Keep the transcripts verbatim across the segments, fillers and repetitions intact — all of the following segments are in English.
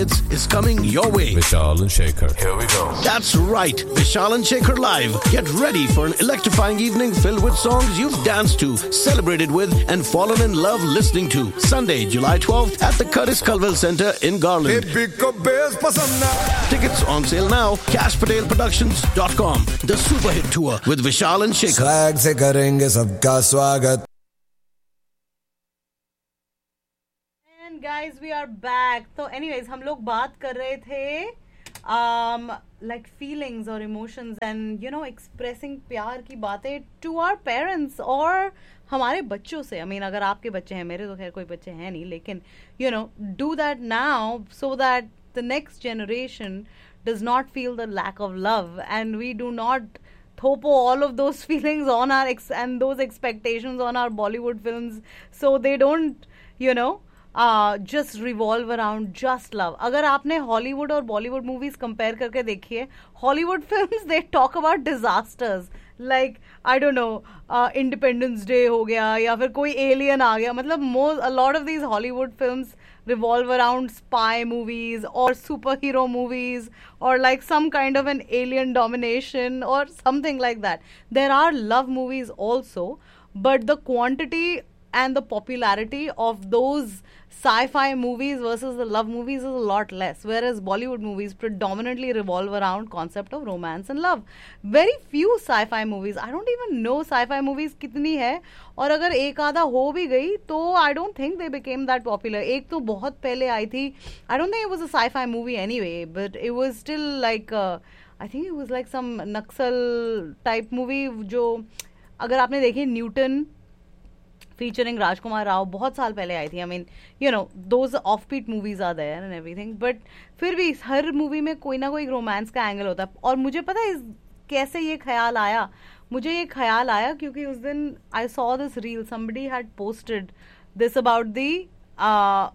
hits is coming your way. Vishal and Shekhar. Here we go. That's right. Vishal and Shekhar Live. Get ready for an electrifying evening filled with songs you've danced to, celebrated with, and fallen in love listening to. Sunday, July twelfth at the Curtis Culwell Centre in Garland. Tickets on sale now. cash patel productions dot com. The Super Hit Tour with Vishal and Shekhar. Swag से करेंगे सबका स्वागत. And guys, we are back. So anyways, हम लोग बात कर रहे थे um, like feelings or emotions and you know expressing प्यार की बातें to our parents और हमारे बच्चों से. I mean, अगर आपके बच्चे हैं, मेरे तो खैर कोई बच्चे हैं नहीं, लेकिन you know do that now so that the next generation does not feel the lack of love and we do not thopo all of those feelings on our ex- and those expectations on our Bollywood films so they don't you know uh, just revolve around just love. अगर आपने Hollywood और Bollywood movies compare करके देखी है, Hollywood films they talk about disasters like I don't know uh, Independence Day हो गया या फिर कोई alien आ गया. मतलब most a lot of these Hollywood films revolve around spy movies or superhero movies or like some kind of an alien domination or something like that. There are love movies also, but the quantity and the popularity of those sci-fi movies versus the love movies is a lot less, whereas Bollywood movies predominantly revolve around concept of romance and love. Very few sci-fi movies, I don't even know sci-fi movies कितनी है, और अगर एक आधा हो भी गई तो I don't think they became that popular. एक तो बहुत पहले आई थी, I don't think it was a sci-fi movie anyway, but it was still like uh, I think it was like some Naxal type movie जो अगर आपने देखी Newton featuring Rajkumar Rao बहुत साल पहले आई थी. I mean, you know, those offbeat movies are there and everything. But फिर भी हर मूवी में कोई ना कोई रोमांस का एंगल होता है. और मुझे पता है कैसे ये ख्याल आया. मुझे ये ख्याल आया क्योंकि उस दिन I saw this reel. Somebody had posted this about the uh,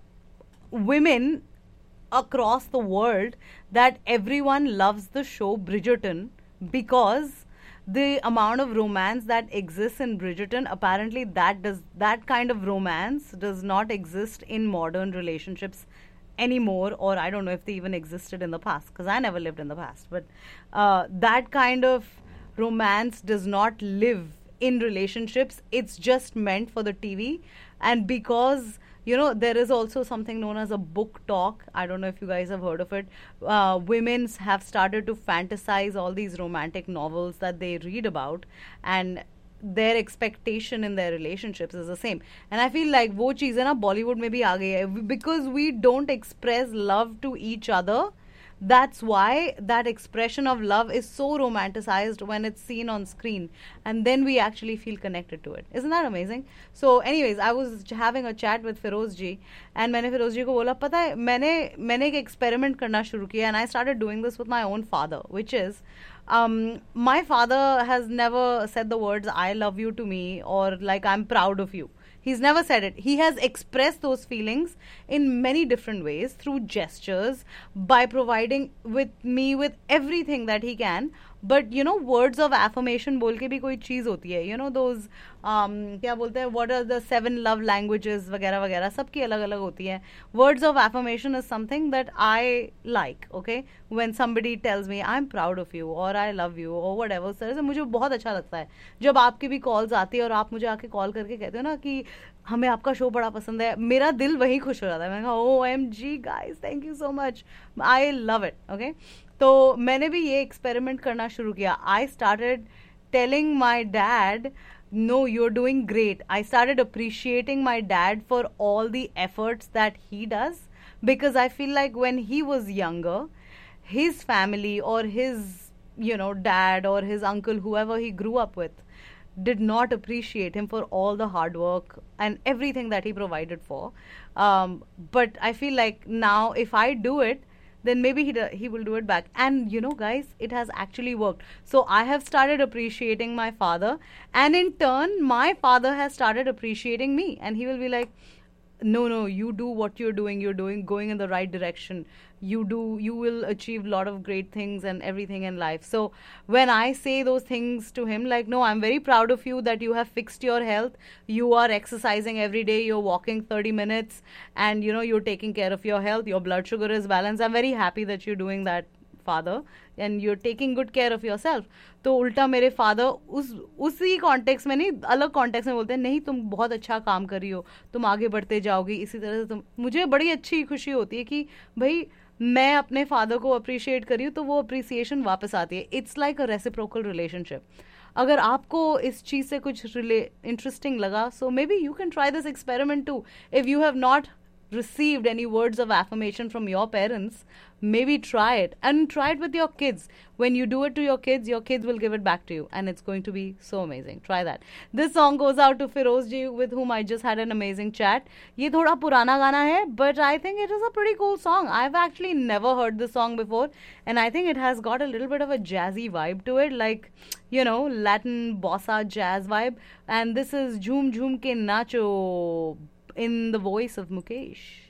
women across the world that everyone loves the show Bridgerton because the amount of romance that exists in Bridgerton, apparently that does that kind of romance does not exist in modern relationships anymore, or I don't know if they even existed in the past because I never lived in the past, but uh, that kind of romance does not live in relationships. It's just meant for the T V, and because you know, there is also something known as a book talk. I don't know if you guys have heard of it. Uh, women have started to fantasize all these romantic novels that they read about, and their expectation in their relationships is the same. And I feel like वो चीज़ें ना Bollywood में भी आ गई है because we don't express love to each other. That's why that expression of love is so romanticized when it's seen on screen, and then we actually feel connected to it. Isn't that amazing? So anyways, I was having a chat with Feroz ji, and मैंने Feroz ji को बोला पता है मैंने मैंने एक experiment करना शुरू किया, and I started doing this with my own father, which is um, my father has never said the words I love you to me or like I'm proud of you. He's never said it. He has expressed those feelings in many different ways through gestures, by providing with me with everything that he can. But you know, words of affirmation बोल के भी कोई चीज़ होती है. You know those um, क्या बोलते हैं? What are the seven love languages वगैरह वगैरह सबकी अलग अलग होती है. Words of affirmation is something that I like. Okay, when somebody tells me I'm proud of you or I love you or whatever, sir से मुझे बहुत अच्छा लगता है जब आपकी भी कॉल्स आती है और आप मुझे आके कॉल करके कहते हो ना कि हमें आपका शो बड़ा पसंद है. मेरा दिल वही खुश हो जाता है. मैंने कहा O M G guys, thank you so much, I love it. Okay, तो मैंने भी ये एक्सपेरिमेंट करना शुरू किया. I started telling my dad no you are doing great. I started appreciating my dad for all the efforts that he does, because I feel like when he was younger his family or his you know dad or his uncle, whoever he grew up with, did not appreciate him for all the hard work and everything that he provided for. Um, but I feel like now if I do it, then maybe he do, he will do it back. And you know guys, it has actually worked. So I have started appreciating my father, and in turn my father has started appreciating me, and he will be like, no, no, you do what you're doing, you're doing going in the right direction. You do, you will achieve a lot of great things and everything in life. So when I say those things to him, like, no, I'm very proud of you that you have fixed your health. You are exercising every day, you're walking thirty minutes, and you know, you're taking care of your health. Your blood sugar is balanced. I'm very happy that you're doing that, father, and you're taking good care of yourself. तो उल्टा मेरे father उस उसी context में नहीं, अलग context में बोलते हैं, नहीं तुम बहुत अच्छा काम कर रही हो, तुम आगे बढ़ते जाओगी इसी तरह से। तुम, मुझे बड़ी अच्छी खुशी होती है कि भाई मैं अपने फादर को अप्रिशिएट करी हूँ तो वो अप्रिसिएशन वापस आती है. It's like a reciprocal relationship. अगर आपको इस चीज से कुछ इंटरेस्टिंग लगा, सो may be you can try this experiment to. If you have not received any words of affirmation from your parents, maybe try it, and try it with your kids. When you do it to your kids, your kids will give it back to you, and it's going to be so amazing. Try that. This song goes out to Feroz ji, with whom I just had an amazing chat. ये थोड़ा पुराना गाना है, but I think it is a pretty cool song. I've actually never heard this song before, and I think it has got a little bit of a jazzy vibe to it, like, you know, Latin bossa jazz vibe. And this is Jhoom Jhoom Ke Nacho, in the voice of Mukesh.